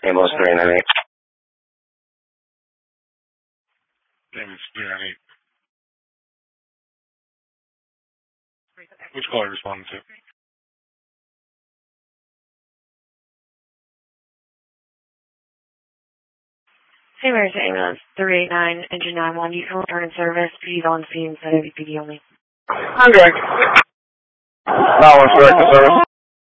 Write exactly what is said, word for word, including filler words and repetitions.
Ambulance three nine eight. Ambulance three nine eight. Which call are you responding to? Hey, Emergency Ambulance three eight nine, Engine nine one. You can return service. P D's on the scene instead of A P D only. I'm direct. nine one direct to service.